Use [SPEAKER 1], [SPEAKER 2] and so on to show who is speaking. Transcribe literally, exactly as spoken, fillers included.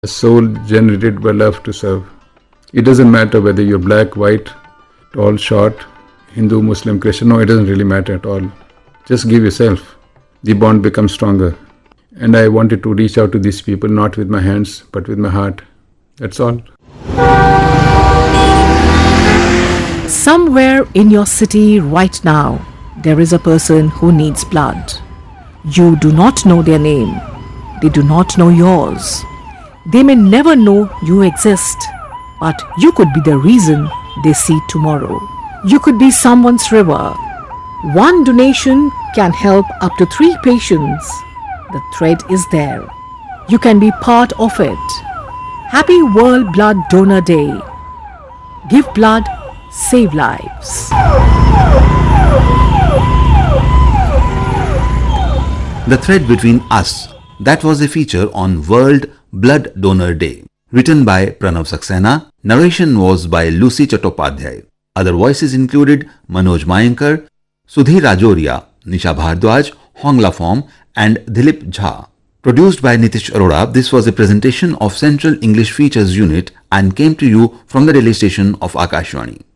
[SPEAKER 1] A soul generated by love to serve. It doesn't matter whether you're black, white, tall, short, Hindu, Muslim, Christian. No, it doesn't really matter at all. Just give yourself. The bond becomes stronger. And I wanted to reach out to these people, not with my hands, but with my heart. That's all.
[SPEAKER 2] Somewhere in your city right now, there is a person who needs blood. You do not know their name. They do not know yours. They may never know you exist, but you could be the reason they see tomorrow. You could be someone's river. One donation can help up to three patients. The thread is there. You can be part of it. Happy World Blood Donor Day. Give blood, save lives.
[SPEAKER 3] The Thread Between Us. That was a feature on World Blood Donor Day. Written by Pranav Saxena. Narration was by Lucy Chattopadhyay. Other voices included Manoj Mayankar, Sudhir Rajoria, Nisha Bhardwaj, Hongla Phom and Dilip Jha. Produced by Nitish Arora, this was a presentation of Central English Features Unit and came to you from the Delhi station of Akashvani.